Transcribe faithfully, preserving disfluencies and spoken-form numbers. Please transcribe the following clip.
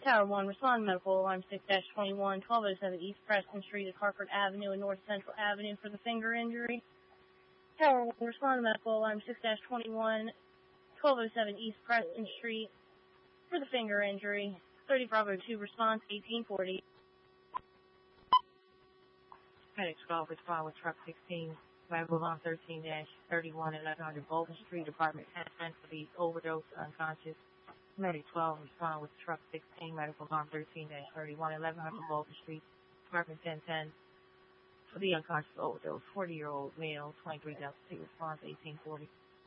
Tower one, respond medical alarm six dash twenty-one, twelve oh seven East Preston Street at Harford Avenue and North Central Avenue for the finger injury. Tower one, respond medical alarm six dash twenty-one, twelve oh seven East Preston Street for the finger injury. thirty Bravo two, response eighteen forty. Medic twelve, respond with truck sixteen, medical alarm thirteen dash thirty-one, eleven hundred Bolton Street, apartment ten, for the overdose, unconscious. Medic twelve, respond with truck sixteen, medical alarm thirteen dash thirty-one, eleven hundred Bolton Street, apartment ten ten, for the unconscious overdose, forty-year-old male, twenty-three Delta two, response eighteen forty.